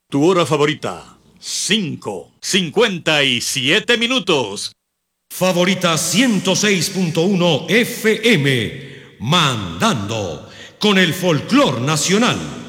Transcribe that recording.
Tu hora favorita, 5:57 minutos. Favorita 106.1 FM, mandando con el folclor nacional.